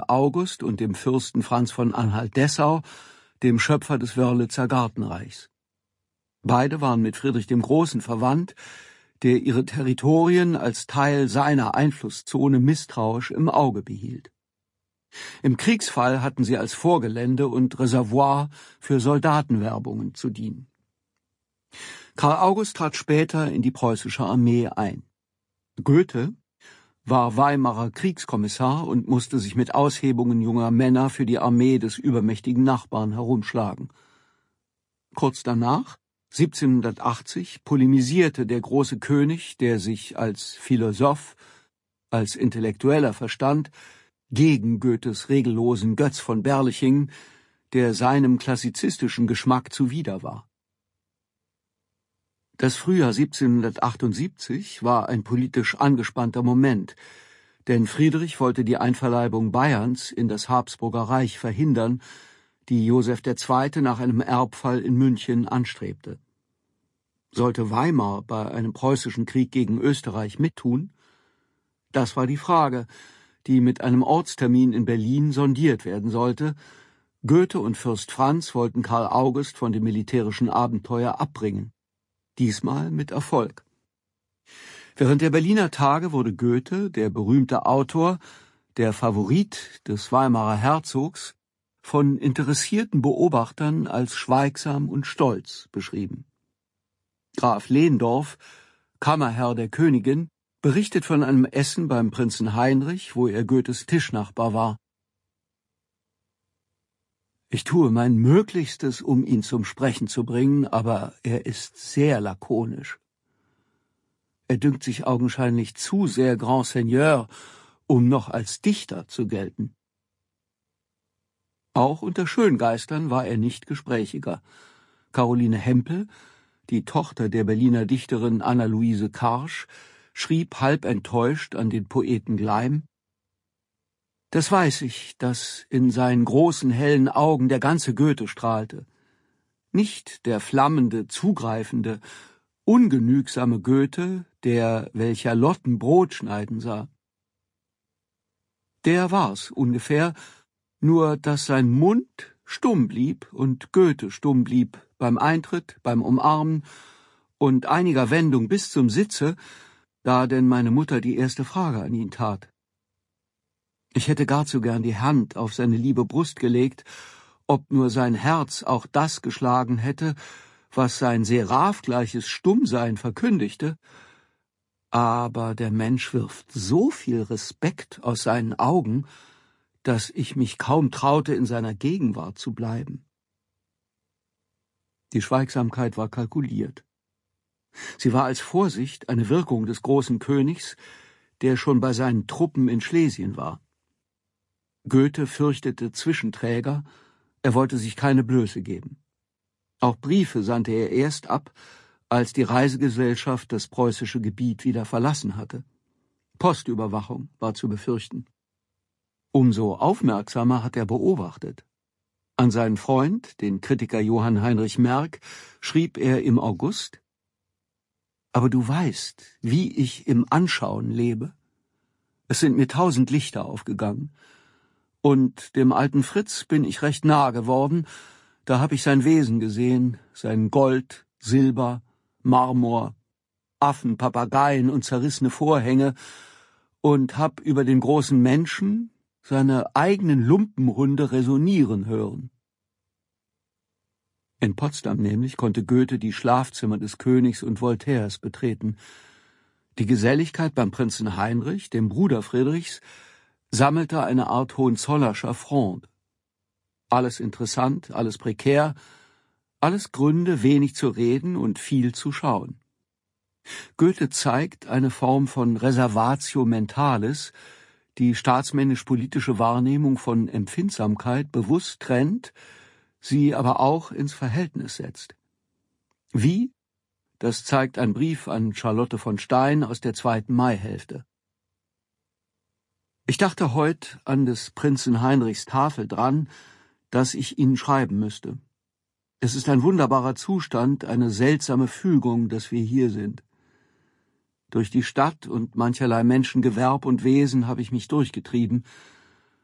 August und dem Fürsten Franz von Anhalt-Dessau, dem Schöpfer des Wörlitzer Gartenreichs. Beide waren mit Friedrich dem Großen verwandt, der ihre Territorien als Teil seiner Einflusszone misstrauisch im Auge behielt. Im Kriegsfall hatten sie als Vorgelände und Reservoir für Soldatenwerbungen zu dienen. Karl August trat später in die preußische Armee ein. Goethe war Weimarer Kriegskommissar und musste sich mit Aushebungen junger Männer für die Armee des übermächtigen Nachbarn herumschlagen. Kurz danach, 1780, polemisierte der große König, der sich als Philosoph, als Intellektueller verstand, gegen Goethes regellosen Götz von Berlichingen, der seinem klassizistischen Geschmack zuwider war. Das Frühjahr 1778 war ein politisch angespannter Moment, denn Friedrich wollte die Einverleibung Bayerns in das Habsburger Reich verhindern, die Joseph II. Nach einem Erbfall in München anstrebte. Sollte Weimar bei einem preußischen Krieg gegen Österreich mittun? Das war die Frage, die mit einem Ortstermin in Berlin sondiert werden sollte. Goethe und Fürst Franz wollten Karl August von dem militärischen Abenteuer abbringen. Diesmal mit Erfolg. Während der Berliner Tage wurde Goethe, der berühmte Autor, der Favorit des Weimarer Herzogs, von interessierten Beobachtern als schweigsam und stolz beschrieben. Graf Lehndorff, Kammerherr der Königin, berichtet von einem Essen beim Prinzen Heinrich, wo er Goethes Tischnachbar war. Ich tue mein Möglichstes, um ihn zum Sprechen zu bringen, aber er ist sehr lakonisch. Er dünkt sich augenscheinlich zu sehr Grand Seigneur, um noch als Dichter zu gelten. Auch unter Schöngeistern war er nicht gesprächiger. Caroline Hempel, die Tochter der Berliner Dichterin Anna-Luise Karsch, schrieb halb enttäuscht an den Poeten Gleim: Das weiß ich, dass in seinen großen, hellen Augen der ganze Goethe strahlte. Nicht der flammende, zugreifende, ungenügsame Goethe, der welcher Lotten Brot schneiden sah. Der war's ungefähr, nur dass sein Mund stumm blieb und Goethe stumm blieb, beim Eintritt, beim Umarmen und einiger Wendung bis zum Sitze, da denn meine Mutter die erste Frage an ihn tat. Ich hätte gar zu gern die Hand auf seine liebe Brust gelegt, ob nur sein Herz auch das geschlagen hätte, was sein seraphgleiches Stummsein verkündigte, aber der Mensch wirft so viel Respekt aus seinen Augen, dass ich mich kaum traute, in seiner Gegenwart zu bleiben. Die Schweigsamkeit war kalkuliert. Sie war als Vorsicht eine Wirkung des großen Königs, der schon bei seinen Truppen in Schlesien war. Goethe fürchtete Zwischenträger, er wollte sich keine Blöße geben. Auch Briefe sandte er erst ab, als die Reisegesellschaft das preußische Gebiet wieder verlassen hatte. Postüberwachung war zu befürchten. Umso aufmerksamer hat er beobachtet. An seinen Freund, den Kritiker Johann Heinrich Merck, schrieb er im August: Aber du weißt, wie ich im Anschauen lebe. Es sind mir 1000 Lichter aufgegangen. Und dem alten Fritz bin ich recht nahe geworden, da hab ich sein Wesen gesehen, sein Gold, Silber, Marmor, Affen, Papageien und zerrissene Vorhänge, und hab über den großen Menschen seine eigenen Lumpenhunde resonieren hören. In Potsdam nämlich konnte Goethe die Schlafzimmer des Königs und Voltaires betreten. Die Geselligkeit beim Prinzen Heinrich, dem Bruder Friedrichs, sammelte eine Art Hohenzollerscher Fronde. Alles interessant, alles prekär, alles Gründe, wenig zu reden und viel zu schauen. Goethe zeigt eine Form von Reservatio Mentalis, die staatsmännisch-politische Wahrnehmung von Empfindsamkeit bewusst trennt, sie aber auch ins Verhältnis setzt. Wie? Das zeigt ein Brief an Charlotte von Stein aus der 2. Maihälfte. Ich dachte heut an des Prinzen Heinrichs Tafel dran, dass ich Ihnen schreiben müsste. Es ist ein wunderbarer Zustand, eine seltsame Fügung, dass wir hier sind. Durch die Stadt und mancherlei Menschengewerb und Wesen habe ich mich durchgetrieben,